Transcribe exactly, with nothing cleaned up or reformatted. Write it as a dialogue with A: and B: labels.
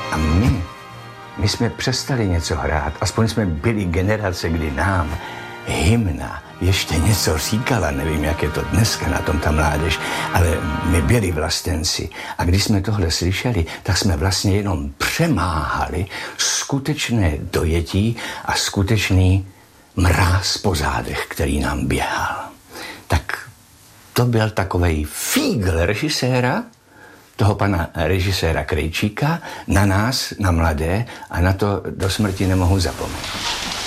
A: A my, my jsme přestali něco hrát, aspoň jsme byli generace, kdy nám hymna ještě něco říkala, nevím, jak je to dneska na tom ta mládež, ale my byli vlastenci. A když jsme tohle slyšeli, tak jsme vlastně jenom přemáhali skutečné dojetí a skutečný mráz po zádech, který nám běhal. Tak to byl takovej fígl režiséra, toho pana režiséra Krejčíka, na nás, na mladé, a na to do smrti nemohu zapomenout.